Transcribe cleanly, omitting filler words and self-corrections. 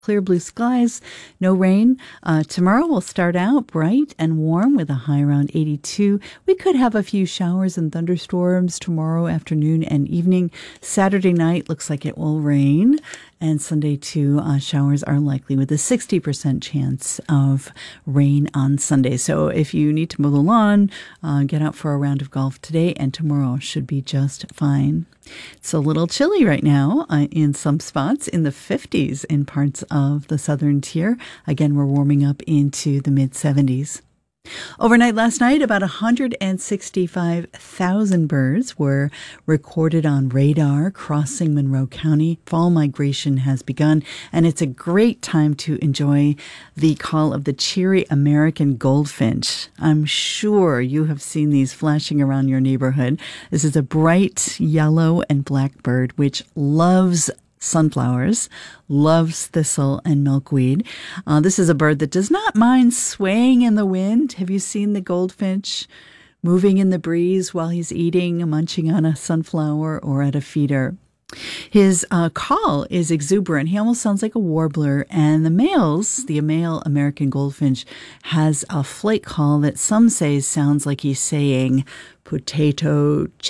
Clear blue skies, no rain. Tomorrow will start out bright and warm with a high around 82. We could have a few showers and thunderstorms tomorrow afternoon and evening. Saturday night looks like it will rain. And Sunday, too, showers are likely with a 60% chance of rain on Sunday. So if you need to mow the lawn, get out for a round of golf today and tomorrow should be just fine. It's a little chilly right now in some spots, in the 50s in parts of the southern tier. Again, we're warming up into the mid-70s. Overnight last night, about 165,000 birds were recorded on radar crossing Monroe County. Fall migration has begun, and it's a great time to enjoy the call of the cheery American goldfinch. I'm sure you have seen these flashing around your neighborhood. This is a bright yellow and black bird which loves sunflowers, loves thistle and milkweed. This is a bird that does not mind swaying in the wind. Have you seen the goldfinch moving in the breeze while he's eating, munching on a sunflower or at a feeder? His call is exuberant. He almost sounds like a warbler. And the male American goldfinch has a flight call that some say sounds like he's saying potato